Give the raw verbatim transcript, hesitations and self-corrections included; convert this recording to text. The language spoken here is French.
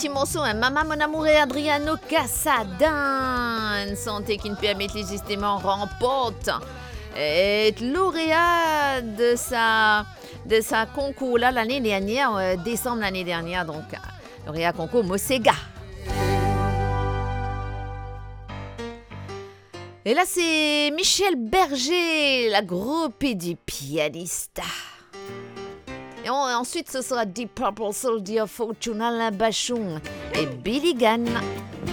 petit morceau, hein. Maman, mon amour et Adriano Cassadan. Santé qui ne permet les justement remporte. Est lauréat de sa, de sa concours là, l'année dernière, euh, décembre l'année dernière, donc lauréat concours Mosega. Et là, c'est Michel Berger, la groupe du pianiste. Et on, ensuite, ce sera Deep Purple Soldier, Fortuna Labachon et Billy Gunn.